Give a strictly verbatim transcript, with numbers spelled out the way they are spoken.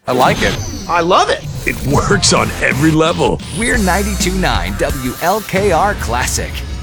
I like it. I love it. It works on every level. We're ninety-two point nine W L K R Classic.